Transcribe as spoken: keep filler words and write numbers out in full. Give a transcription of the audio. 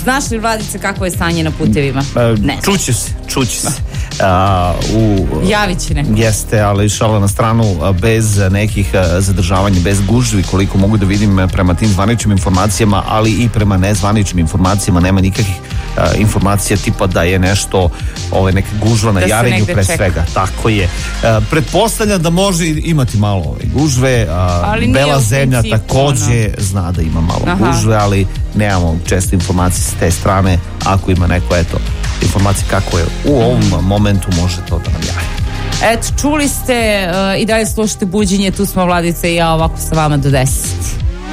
Znaš li, Vladice, kako je stanje na putevima? Ne. Čuće se, čuće se. Uh, u, Javit će neko. Jeste, ali šala na stranu, bez nekih zadržavanja, bez gužvi, koliko mogu da vidim prema tim zvaničnim informacijama, ali i prema nezvaničnim informacijama nema nikakvih uh, informacija tipa da je nešto, ove, neka gužva na da Jarinju pre čeka. Svega. Tako je. Uh, pretpostavljam da može imati malo ove gužve, uh, Bela zemlja takođe ono. Zna da ima malo Aha. gužve, ali nemamo često informacije s te strane. Ako ima neko, eto, informacije kako je u ovom mm. momentu, može to da nam javi. Eto, čuli ste uh, i dalje slušate Buđenje, tu smo Vladica i ja ovako sa vama do deset.